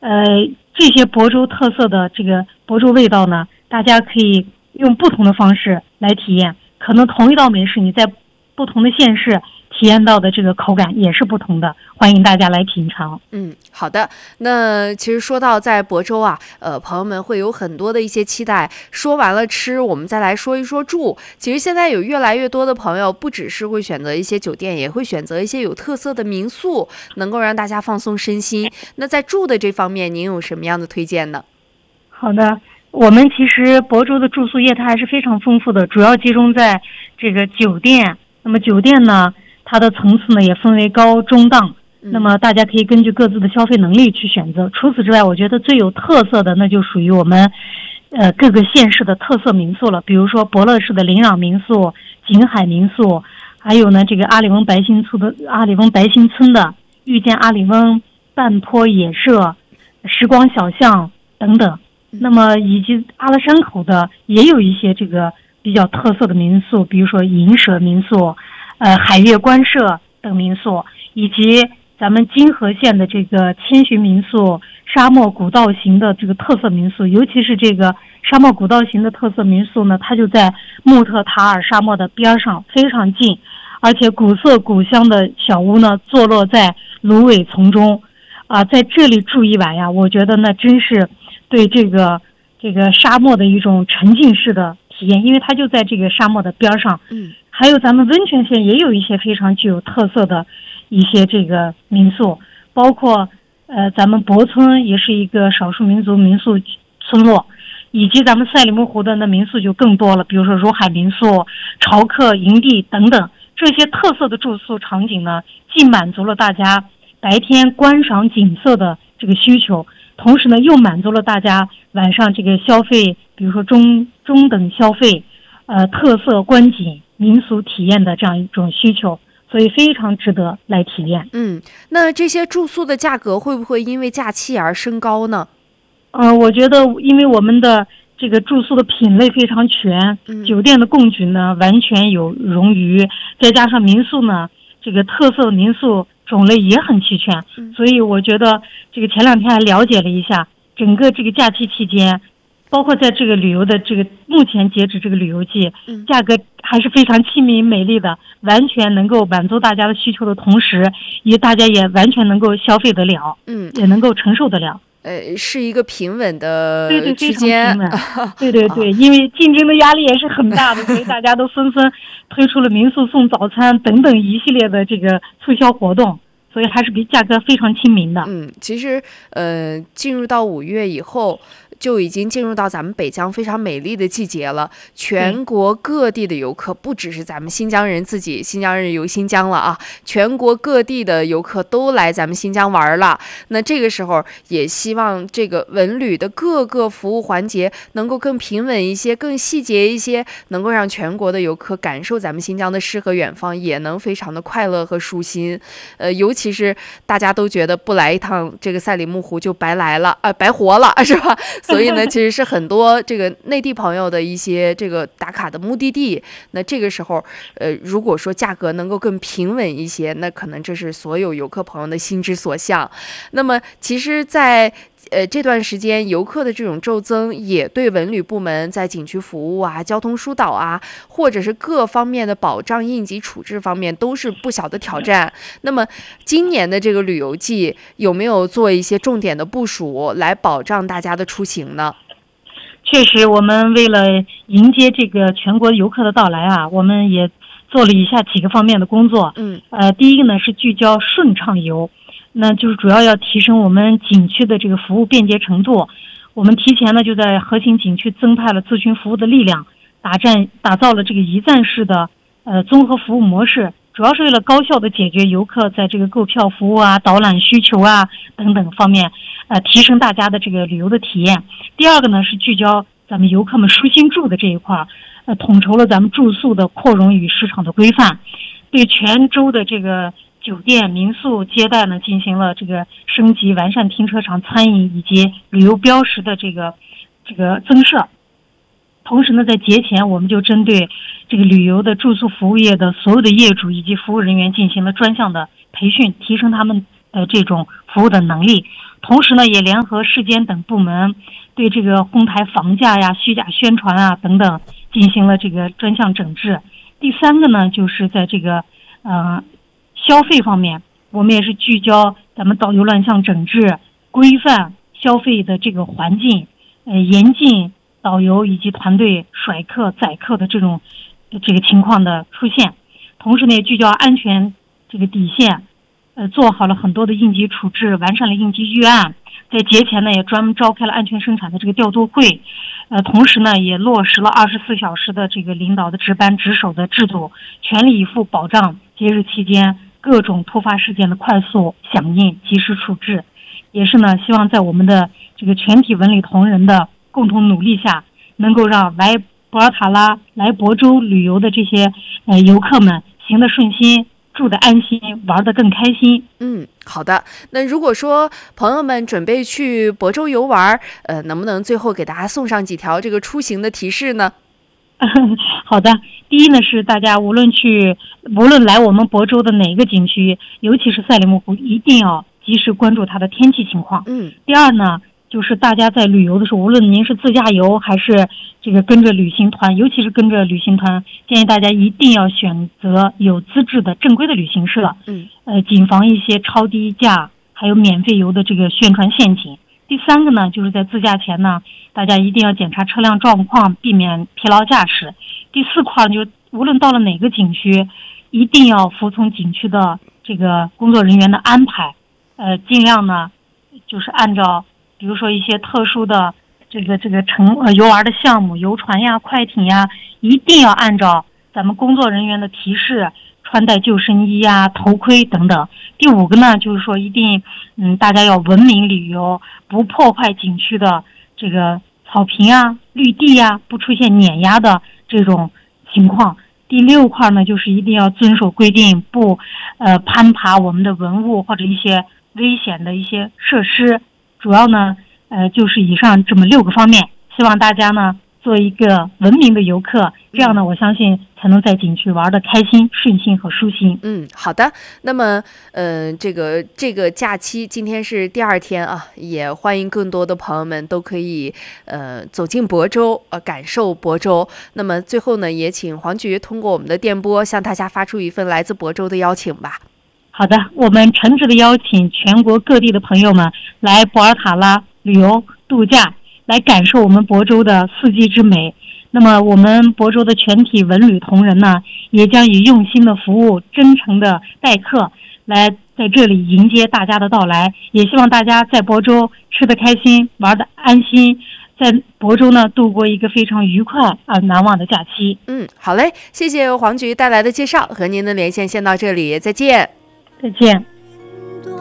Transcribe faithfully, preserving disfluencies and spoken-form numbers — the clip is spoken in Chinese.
呃，这些亳州特色的这个亳州味道呢，大家可以用不同的方式来体验。可能同一道美食，你在不同的县市体验到的这个口感也是不同的，欢迎大家来品尝。 嗯，好的。那其实说到在亳州啊，呃，朋友们会有很多的一些期待。说完了吃，我们再来说一说住。其实现在有越来越多的朋友，不只是会选择一些酒店，也会选择一些有特色的民宿，能够让大家放松身心。那在住的这方面，您有什么样的推荐呢？ 好的。我们其实亳州的住宿业态还是非常丰富的，主要集中在这个酒店。那么酒店呢，它的层次呢也分为高中档，那么大家可以根据各自的消费能力去选择。除此之外，我觉得最有特色的那就属于我们呃各个县市的特色民宿了，比如说博乐市的林壤民宿、景海民宿，还有呢这个阿里翁白新村的阿里翁白新村的遇见阿里翁半坡野社、时光小巷等等。那么以及阿拉山口的也有一些这个比较特色的民宿，比如说银舍民宿、呃海悦官舍等民宿，以及咱们金河县的这个千寻民宿、沙漠古道型的这个特色民宿。尤其是这个沙漠古道型的特色民宿呢，它就在穆特塔尔沙漠的边上，非常近，而且古色古香的小屋呢坐落在芦苇丛中啊，在这里住一晚呀，我觉得那真是对这个这个沙漠的一种沉浸式的体验，因为它就在这个沙漠的边上。 嗯， 还有咱们温泉县也有一些非常具有特色的一些这个民宿，包括呃咱们博村也是一个少数民族民宿村落，以及咱们赛里木湖的那民宿就更多了，比如说如海民宿、潮客营地等等。这些特色的住宿场景呢，既满足了大家白天观赏景色的这个需求，同时呢又满足了大家晚上这个消费，比如说中中等消费呃特色观景民俗体验的这样一种需求，所以非常值得来体验。 嗯，那这些住宿的价格会不会因为假期而升高呢？ 呃我觉得因为我们的这个住宿的品类非常全， 嗯、 酒店的供给呢完全有冗余，再加上民宿呢这个特色的民宿种类也很齐全，所以我觉得这个前两天还了解了一下，整个这个假期期间，包括在这个旅游的这个目前截止这个旅游季，价格还是非常亲民美丽的，完全能够满足大家的需求的同时，也大家也完全能够消费得了， 嗯， 也能够承受得了。 呃，是一个平稳的对对， 区间， 非常平稳。对对对，因为竞争的压力也是很大的，所以大家都纷纷推出了民宿送早餐等等一系列的这个促销活动。所以还是比价格非常亲民的。 嗯，其实呃，进入到五月以后，就已经进入到咱们北疆非常美丽的季节了。全国各地的游客，不只是咱们新疆人自己，新疆人游新疆了啊，全国各地的游客都来咱们新疆玩了。那这个时候，也希望这个文旅的各个服务环节能够更平稳一些，更细节一些，能够让全国的游客感受咱们新疆的诗和远方，也能非常的快乐和舒心。呃，尤其其实大家都觉得不来一趟这个赛里木湖就白来了，呃，白活了，是吧？所以呢，其实是很多这个内地朋友的一些这个打卡的目的地。那这个时候，呃，如果说价格能够更平稳一些，那可能这是所有游客朋友的心之所向。那么，其实，在呃，这段时间游客的这种骤增，也对文旅部门在景区服务啊、交通疏导啊，或者是各方面的保障应急处置方面，都是不小的挑战。那么，今年的这个旅游季有没有做一些重点的部署，来保障大家的出行呢？ 确实，我们为了迎接这个全国游客的到来啊，我们也做了以下几个方面的工作。 嗯， 呃，第一个呢是聚焦顺畅游。那就是主要要提升我们景区的这个服务便捷程度。我们提前呢就在核心景区增派了咨询服务的力量，打站打造了这个一站式的呃综合服务模式，主要是为了高效的解决游客在这个购票服务啊、导览需求啊等等方面，呃提升大家的这个旅游的体验。第二个呢是聚焦咱们游客们舒心住的这一块，呃统筹了咱们住宿的扩容与市场的规范，对全州的这个酒店、民宿接待呢进行了这个升级完善，停车场、餐饮以及旅游标识的这个这个增设。同时呢，在节前我们就针对这个旅游的住宿服务业的所有的业主以及服务人员进行了专项的培训，提升他们呃这种服务的能力。同时呢，也联合市监等部门对这个哄抬房价呀、虚假宣传啊等等进行了这个专项整治。第三个呢，就是在这个呃消费方面，我们也是聚焦咱们导游乱象整治，规范消费的这个环境，呃，严禁导游以及团队甩客宰客的这种这个情况的出现。同时呢，也聚焦安全这个底线，呃，做好了很多的应急处置，完善了应急预案。在节前呢，也专门召开了安全生产的这个调度会，呃，同时呢，也落实了二十四小时的这个领导的值班值守的制度，全力以赴保障节日期间各种突发事件的快速响应、及时处置。也是呢，希望在我们的这个全体文旅同仁的共同努力下，能够让来博尔塔拉、来亳州旅游的这些呃游客们行得顺心，住得安心，玩得更开心。 嗯，好的。那如果说朋友们准备去亳州游玩，呃，能不能最后给大家送上几条这个出行的提示呢？ 好的，第一呢是大家无论去无论来我们亳州的哪个景区，尤其是赛里木湖，一定要及时关注它的天气情况。 嗯。 第二呢，就是大家在旅游的时候，无论您是自驾游还是这个跟着旅行团，尤其是跟着旅行团，建议大家一定要选择有资质的正规的旅行社， 嗯， 呃，谨防一些超低价还有免费游的这个宣传陷阱。第三个呢，就是在自驾前呢，大家一定要检查车辆状况，避免疲劳驾驶。第四块就无论到了哪个景区，一定要服从景区的这个工作人员的安排，呃，尽量呢就是按照比如说一些特殊的这个这个乘呃游玩的项目，游船呀、快艇呀，一定要按照咱们工作人员的提示穿戴救生衣呀、头盔等等。第五个呢，就是说一定嗯大家要文明旅游，不破坏景区的这个草坪啊、绿地呀，不出现碾压的这种情况。第六块呢，就是一定要遵守规定，不呃攀爬我们的文物或者一些危险的一些设施。主要呢呃就是以上这么六个方面，希望大家呢做一个文明的游客，这样呢我相信才能在景区玩得开心、顺心和舒心。 嗯，好的。那么呃这个这个假期今天是第二天啊，也欢迎更多的朋友们都可以呃走进亳州，呃感受亳州。那么最后呢，也请黄局通过我们的电波向大家发出一份来自亳州的邀请吧。 好的，我们诚挚的邀请全国各地的朋友们来博尔塔拉旅游度假，来感受我们亳州的四季之美。那么我们亳州的全体文旅同仁呢，也将以用心的服务、真诚的待客，来在这里迎接大家的到来。也希望大家在亳州吃得开心，玩得安心，在亳州呢度过一个非常愉快而难忘的假期。 嗯，好嘞，谢谢黄局带来的介绍，和您的连线先到这里，再见。 再见。